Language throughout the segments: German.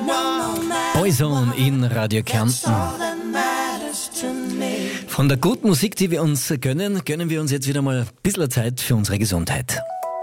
Boyzone in Radio Kärnten. Von der guten Musik, die wir uns gönnen wir uns jetzt wieder mal ein bisschen Zeit für unsere Gesundheit.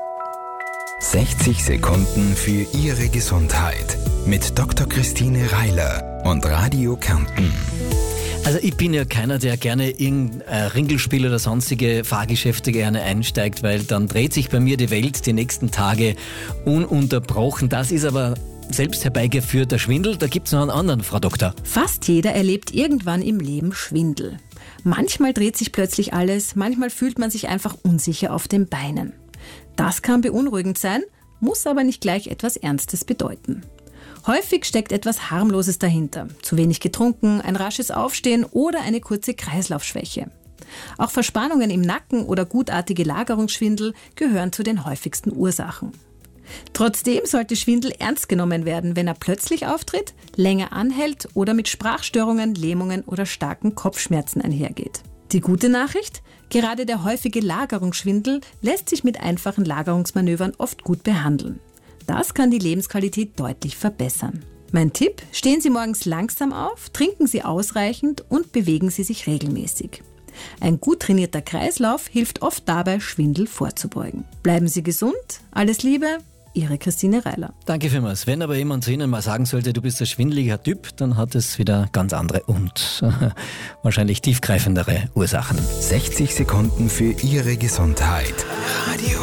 60 Sekunden für Ihre Gesundheit mit Dr. Christine Reiler und Radio Kärnten. Also ich bin ja keiner, der gerne in Ringelspiel oder sonstige Fahrgeschäfte gerne einsteigt, weil dann dreht sich bei mir die Welt die nächsten Tage ununterbrochen. Das ist aber selbst herbeigeführter Schwindel. Da gibt es noch einen anderen, Frau Doktor. Fast jeder erlebt irgendwann im Leben Schwindel. Manchmal dreht sich plötzlich alles, manchmal fühlt man sich einfach unsicher auf den Beinen. Das kann beunruhigend sein, muss aber nicht gleich etwas Ernstes bedeuten. Häufig steckt etwas Harmloses dahinter. Zu wenig getrunken, ein rasches Aufstehen oder eine kurze Kreislaufschwäche. Auch Verspannungen im Nacken oder gutartige Lagerungsschwindel gehören zu den häufigsten Ursachen. Trotzdem sollte Schwindel ernst genommen werden, wenn er plötzlich auftritt, länger anhält oder mit Sprachstörungen, Lähmungen oder starken Kopfschmerzen einhergeht. Die gute Nachricht? Gerade der häufige Lagerungsschwindel lässt sich mit einfachen Lagerungsmanövern oft gut behandeln. Das kann die Lebensqualität deutlich verbessern. Mein Tipp: Stehen Sie morgens langsam auf, trinken Sie ausreichend und bewegen Sie sich regelmäßig. Ein gut trainierter Kreislauf hilft oft dabei, Schwindel vorzubeugen. Bleiben Sie gesund, alles Liebe, Ihre Christine Reiler. Danke vielmals. Wenn aber jemand zu Ihnen mal sagen sollte, du bist ein schwindeliger Typ, dann hat es wieder ganz andere und wahrscheinlich tiefgreifendere Ursachen. 60 Sekunden für Ihre Gesundheit. Radio